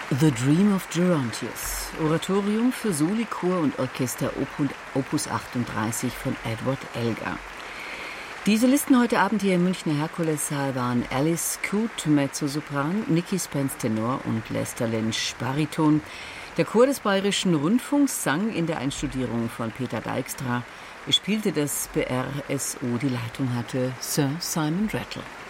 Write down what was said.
The Dream of Gerontius, Oratorium für Soli, Chor und Orchester Opus 38 von Edward Elgar. Die Solisten heute Abend hier im Münchner Herkulessaal waren Alice Coote, Mezzosopran, Nicky Spence, Tenor und Lester Lynch, Bariton. Der Chor des Bayerischen Rundfunks sang in der Einstudierung von Peter Dijkstra. Es spielte das BRSO, die Leitung hatte Sir Simon Rattle.